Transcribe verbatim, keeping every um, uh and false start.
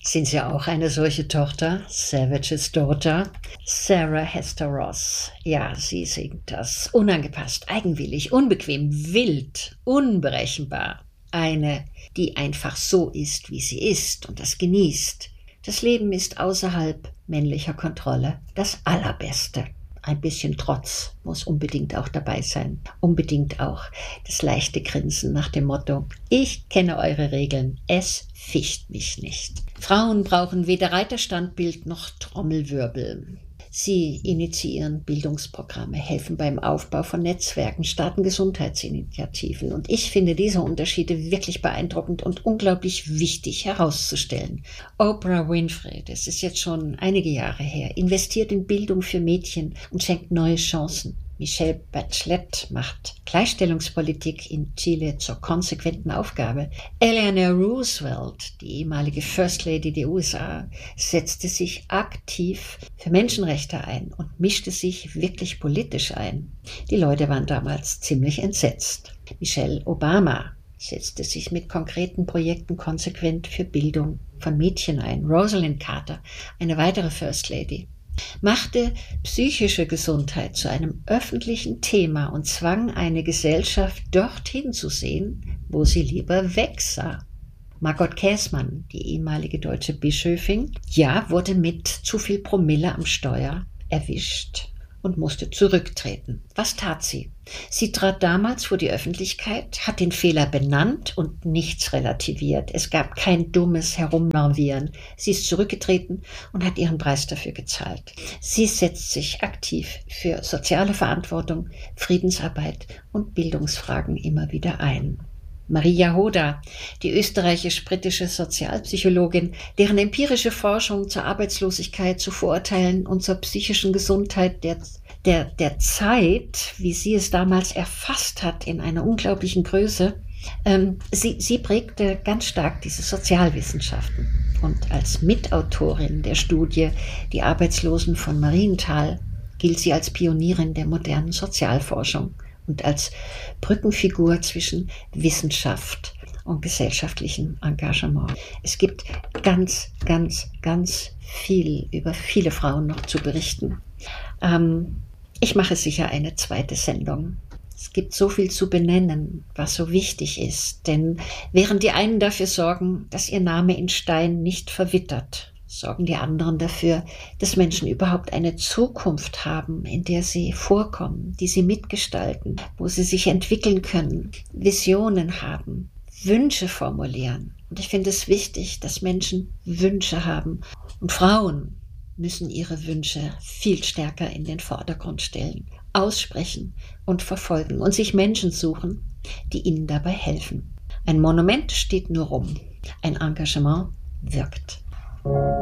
Sind Sie auch eine solche Tochter? Savage's Daughter? Sarah Hester Ross. Ja, sie singt das. Unangepasst, eigenwillig, unbequem, wild, unberechenbar. Eine, die einfach so ist, wie sie ist und das genießt. Das Leben ist außerhalb männlicher Kontrolle das Allerbeste. Ein bisschen Trotz muss unbedingt auch dabei sein. Unbedingt auch das leichte Grinsen nach dem Motto: Ich kenne eure Regeln, es ficht mich nicht. Frauen brauchen weder Reiterstandbild noch Trommelwirbel. Sie initiieren Bildungsprogramme, helfen beim Aufbau von Netzwerken, starten Gesundheitsinitiativen. Und ich finde diese Unterschiede wirklich beeindruckend und unglaublich wichtig herauszustellen. Oprah Winfrey, das ist jetzt schon einige Jahre her, investiert in Bildung für Mädchen und schenkt neue Chancen. Michelle Bachelet macht Gleichstellungspolitik in Chile zur konsequenten Aufgabe. Eleanor Roosevelt, die ehemalige First Lady der U S A, setzte sich aktiv für Menschenrechte ein und mischte sich wirklich politisch ein. Die Leute waren damals ziemlich entsetzt. Michelle Obama setzte sich mit konkreten Projekten konsequent für Bildung von Mädchen ein. Rosalind Carter, eine weitere First Lady, machte psychische Gesundheit zu einem öffentlichen Thema und zwang eine Gesellschaft dorthin zu sehen, wo sie lieber wegsah. Margot Käßmann, die ehemalige deutsche Bischöfin, ja, wurde mit zu viel Promille am Steuer erwischt und musste zurücktreten. Was tat sie? Sie trat damals vor die Öffentlichkeit, hat den Fehler benannt und nichts relativiert. Es gab kein dummes Herumnervieren. Sie ist zurückgetreten und hat ihren Preis dafür gezahlt. Sie setzt sich aktiv für soziale Verantwortung, Friedensarbeit und Bildungsfragen immer wieder ein. Maria Hoda, die österreichisch-britische Sozialpsychologin, deren empirische Forschung zur Arbeitslosigkeit, zu Vorurteilen und zur psychischen Gesundheit der, der, der Zeit, wie sie es damals erfasst hat, in einer unglaublichen Größe, ähm, sie, sie prägte ganz stark diese Sozialwissenschaften. Und als Mitautorin der Studie Die Arbeitslosen von Marienthal gilt sie als Pionierin der modernen Sozialforschung und als Brückenfigur zwischen Wissenschaft und gesellschaftlichem Engagement. Es gibt ganz, ganz, ganz viel über viele Frauen noch zu berichten. Ähm, ich mache sicher eine zweite Sendung. Es gibt so viel zu benennen, was so wichtig ist, denn während die einen dafür sorgen, dass ihr Name in Stein nicht verwittert, sorgen die anderen dafür, dass Menschen überhaupt eine Zukunft haben, in der sie vorkommen, die sie mitgestalten, wo sie sich entwickeln können, Visionen haben, Wünsche formulieren. Und ich finde es wichtig, dass Menschen Wünsche haben. Und Frauen müssen ihre Wünsche viel stärker in den Vordergrund stellen, aussprechen und verfolgen und sich Menschen suchen, die ihnen dabei helfen. Ein Monument steht nur rum, ein Engagement wirkt.